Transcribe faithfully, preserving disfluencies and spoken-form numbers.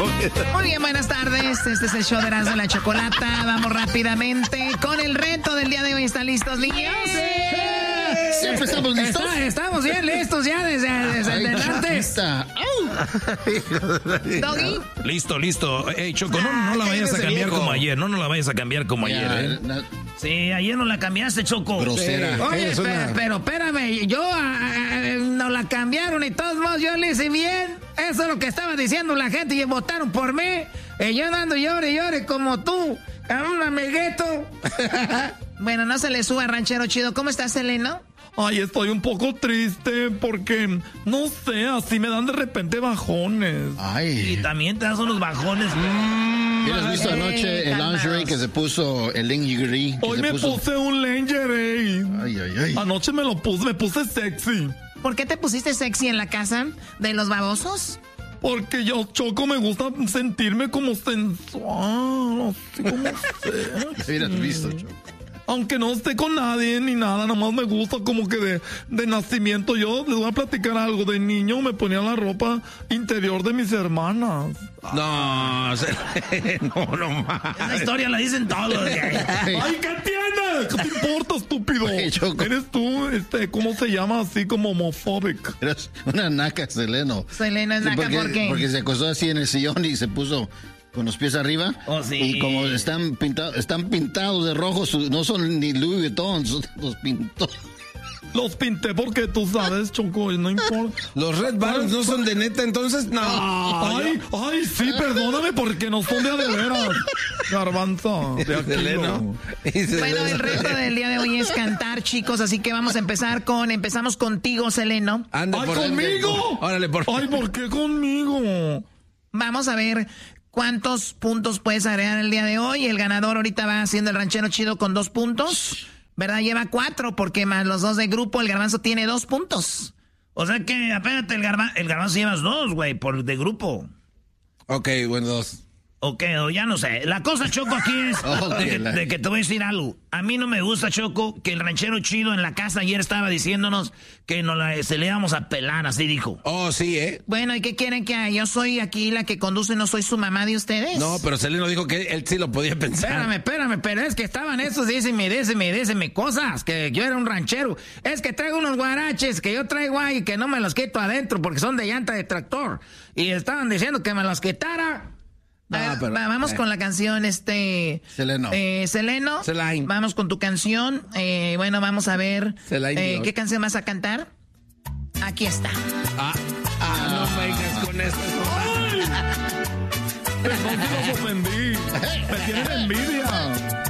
Muy bien, buenas tardes. Este es el show de Erasmo y la Chocolata. Vamos rápidamente con el reto del día de hoy. ¿Están listos, niños? ¡Sí! ¿Siempre estamos listos? Está, estamos bien listos ya desde, desde Ay, delante. Doggy. Listo, listo. Ey, Choco, no, no la vayas a cambiar como ayer. No, no la vayas a cambiar como ayer, ¿eh? No. Sí, ayer no la cambiaste, Choco. Grosera. Sí. Oye, es pero, una... pero espérame, yo eh, no la cambiaron y todos modos yo le hice bien. Eso es lo que estaba diciendo la gente y votaron por mí. Y yo ando llore, llore como tú, a un amiguito. Bueno, no se le suba, ranchero chido. ¿Cómo estás, Selena? Ay, estoy un poco triste porque, no sé, así me dan de repente bajones. Ay. Y también te dan unos bajones. Mm, ¿Has visto anoche el lingerie que se puso, el lingerie? Hoy me puso... puse un lingerie. Ay, ay, ay. Anoche me lo puse, me puse sexy. ¿Por qué te pusiste sexy en la casa de los babosos? Porque yo, Choco, me gusta sentirme como sensual, así como sexy. Hubieras visto, Choco. Aunque no esté con nadie ni nada, nada más me gusta como que de, de nacimiento. Yo les voy a platicar algo. De niño me ponía la ropa interior de mis hermanas. No, se... no, no más. Esa historia la dicen todos. ¡Ay, qué tiene! ¿Qué te importa, estúpido? Hey, Eres tú, este, ¿cómo se llama? Así como homofóbico. Eres una naca, Seleno. Selena es Sí, naca, porque, ¿por qué? Porque se acostó así en el sillón y se puso con los pies arriba. Oh, sí. Y como están pintados, están pintados de rojo, no son ni Louis Vuitton, son los pintó. Los pinté porque tú sabes, Choco, y no importa. ¿Los Red Barons no son de neta entonces? No. Ay, ay, sí, perdóname porque no son de a de veras. Garbanzo, de aquí, Seleno. Bueno, el reto del día de hoy es cantar, chicos, así que vamos a empezar con, empezamos contigo, Seleno. Anda ¡Ay, por conmigo! Órale, por Ay, ¿por qué conmigo? Vamos a ver cuántos puntos puedes agregar el día de hoy. El ganador ahorita va haciendo el ranchero chido con dos puntos. ¿Verdad? Lleva cuatro porque más los dos de grupo, el garbanzo tiene dos puntos. O sea que, apénate, el, garba, el garbanzo llevas dos, güey, por de grupo. Ok, bueno, dos. Ok, o ya no sé. La cosa, Choco, aquí es Oh, de, que, la... de que te voy a decir algo. A mí no me gusta, Choco, que el ranchero chido en la casa ayer estaba diciéndonos que nos la, se le íbamos a pelar, así dijo. Oh, sí, ¿eh? Bueno, ¿y qué quieren que haga? Yo soy aquí la que conduce, no soy su mamá de ustedes. No, pero Seleno dijo que él sí lo podía pensar. Espérame, espérame, pero es que estaban esos, díceme, díceme, díceme cosas, que yo era un ranchero. Es que traigo unos guaraches que yo traigo ahí que no me los quito adentro porque son de llanta de tractor. Y estaban diciendo que me los quitara. No, Ah, pero, va, vamos eh. con la canción, este... Seleno. Eh, Seleno. Selain. Vamos con tu canción. Eh, bueno, vamos a ver. Selain, Eh, Dios. ¿Qué canción vas a cantar? Aquí está. Ah, ah, no me digas con esto. Ay, no se los ofendí. Me tienen envidia.